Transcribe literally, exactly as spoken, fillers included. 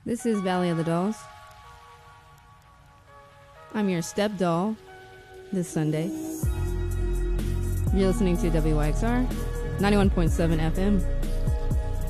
This is Valley of the Dolls. I'm your step doll this Sunday. You're listening to W Y X R ninety-one point seven F M.